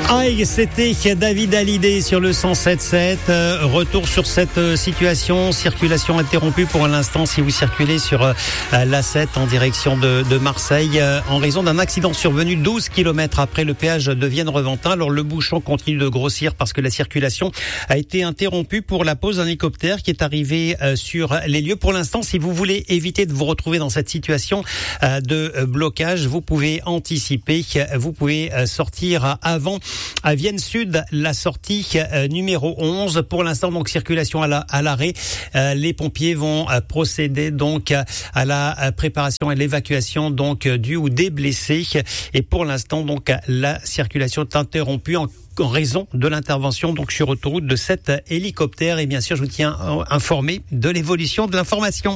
Et c'était David Hallyday sur le 107.7. Retour sur cette situation. Circulation interrompue pour l'instant si vous circulez sur l'A7 en direction de Marseille en raison d'un accident survenu 12 km après le péage de Vienne-Reventin. Alors le bouchon continue de grossir parce que la circulation a été interrompue pour la pause d'un hélicoptère qui est arrivé sur les lieux. Pour l'instant, si vous voulez éviter de vous retrouver dans cette situation de blocage, vous pouvez anticiper. Vous pouvez sortir avant à Vienne Sud, la sortie numéro 11. Pour l'instant, donc circulation à l'arrêt. Les pompiers vont procéder donc à la préparation et l'évacuation donc du ou des blessés. Et pour l'instant, donc la circulation est interrompue en raison de l'intervention donc sur autoroute de cet hélicoptère. Et bien sûr, je vous tiens informé de l'évolution de l'information.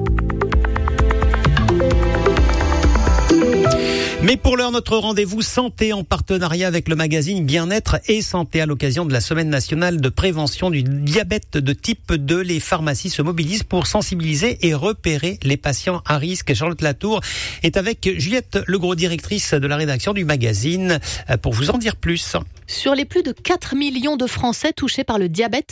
Mais pour l'heure, notre rendez-vous santé en partenariat avec le magazine Bien-être et Santé à l'occasion de la Semaine nationale de prévention du diabète de type 2. Les pharmacies se mobilisent pour sensibiliser et repérer les patients à risque. Charlotte Latour est avec Juliette Legros, directrice de la rédaction du magazine, pour vous en dire plus. Sur les plus de 4 millions de Français touchés par le diabète,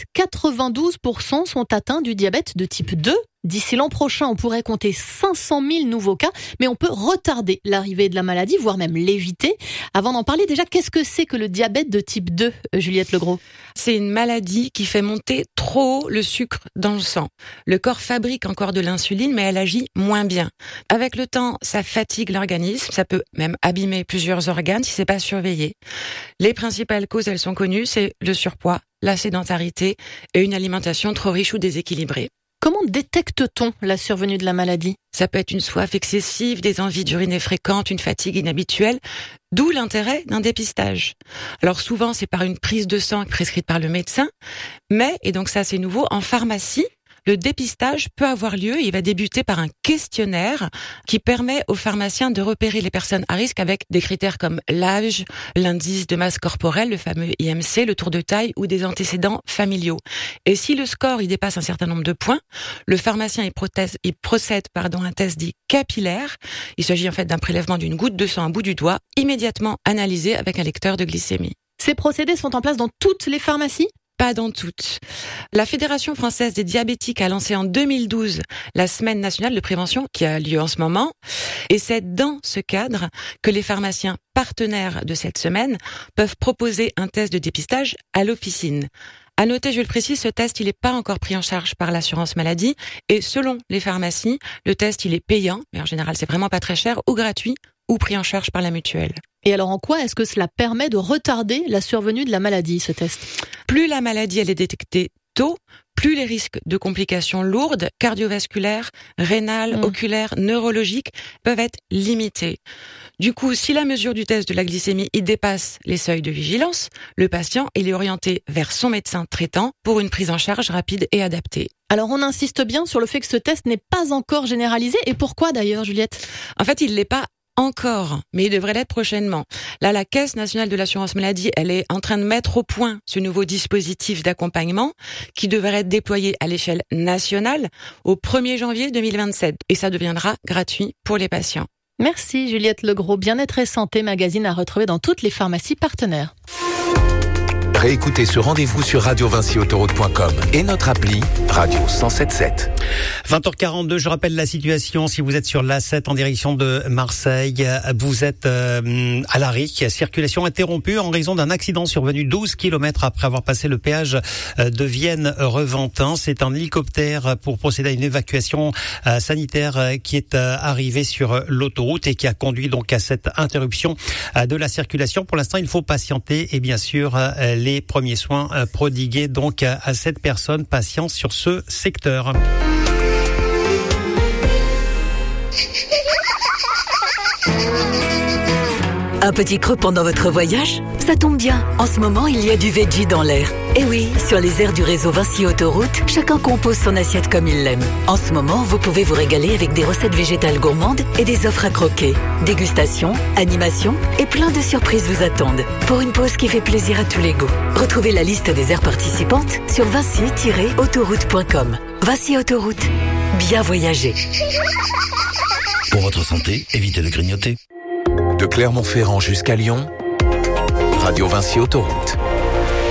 92% sont atteints du diabète de type 2. D'ici l'an prochain, on pourrait compter 500 000 nouveaux cas, mais on peut retarder l'arrivée de la maladie, voire même l'éviter. Avant d'en parler, déjà, qu'est-ce que c'est que le diabète de type 2, Juliette Legros ? C'est une maladie qui fait monter trop haut le sucre dans le sang. Le corps fabrique encore de l'insuline, mais elle agit moins bien. Avec le temps, ça fatigue l'organisme, ça peut même abîmer plusieurs organes si c'est pas surveillé. Les principales causes, elles sont connues, c'est le surpoids, la sédentarité et une alimentation trop riche ou déséquilibrée. Comment détecte-t-on la survenue de la maladie ? Ça peut être une soif excessive, des envies d'uriner fréquentes, une fatigue inhabituelle, d'où l'intérêt d'un dépistage. Alors souvent, c'est par une prise de sang prescrite par le médecin, mais, et donc ça c'est nouveau, en pharmacie, le dépistage peut avoir lieu et il va débuter par un questionnaire qui permet aux pharmaciens de repérer les personnes à risque avec des critères comme l'âge, l'indice de masse corporelle, le fameux IMC, le tour de taille ou des antécédents familiaux. Et si le score il dépasse un certain nombre de points, le pharmacien il procède à un test dit capillaire. Il s'agit en fait d'un prélèvement d'une goutte de sang au bout du doigt, immédiatement analysé avec un lecteur de glycémie. Ces procédés sont en place dans toutes les pharmacies ? Pas dans toutes. La Fédération française des diabétiques a lancé en 2012 la Semaine nationale de prévention qui a lieu en ce moment. Et c'est dans ce cadre que les pharmaciens partenaires de cette semaine peuvent proposer un test de dépistage à l'officine. À noter, je le précise, ce test, il n'est pas encore pris en charge par l'assurance maladie. Et selon les pharmacies, le test, il est payant, mais en général, c'est vraiment pas très cher, ou gratuit, ou pris en charge par la mutuelle. Et alors en quoi est-ce que cela permet de retarder la survenue de la maladie, ce test ? Plus la maladie elle est détectée tôt, plus les risques de complications lourdes, cardiovasculaires, rénales, oculaires, neurologiques peuvent être limités. Du coup, si la mesure du test de la glycémie y dépasse les seuils de vigilance, le patient il est orienté vers son médecin traitant pour une prise en charge rapide et adaptée. Alors on insiste bien sur le fait que ce test n'est pas encore généralisé. Et pourquoi d'ailleurs, Juliette ? En fait, il l'est pas encore, mais il devrait l'être prochainement. Là, la Caisse nationale de l'assurance maladie, elle est en train de mettre au point ce nouveau dispositif d'accompagnement qui devrait être déployé à l'échelle nationale au 1er janvier 2027. Et ça deviendra gratuit pour les patients. Merci Juliette Legros. Bien-être et santé, magazine à retrouver dans toutes les pharmacies partenaires. Réécoutez ce rendez-vous sur radiovinciautoroute.com et notre appli Radio 107.7. 20h42, je rappelle la situation. Si vous êtes sur l'A7 en direction de Marseille, vous êtes à l'arrêt. Circulation interrompue en raison d'un accident survenu 12 km après avoir passé le péage de Vienne-Reventin. C'est un hélicoptère pour procéder à une évacuation sanitaire qui est arrivé sur l'autoroute et qui a conduit donc à cette interruption de la circulation. Pour l'instant, il faut patienter et bien sûr les premiers soins prodigués donc à cette personne patiente sur ce secteur. Un petit creux pendant votre voyage ? Ça tombe bien, en ce moment il y a du veggie dans l'air. Et oui, sur les aires du réseau Vinci Autoroute, chacun compose son assiette comme il l'aime. En ce moment, vous pouvez vous régaler avec des recettes végétales gourmandes et des offres à croquer. Dégustation, animation et plein de surprises vous attendent. Pour une pause qui fait plaisir à tous les goûts. Retrouvez la liste des aires participantes sur vinci-autoroute.com. Vinci Autoroute, bien voyager. Pour votre santé, évitez de grignoter. De Clermont-Ferrand jusqu'à Lyon, Radio Vinci Autoroute.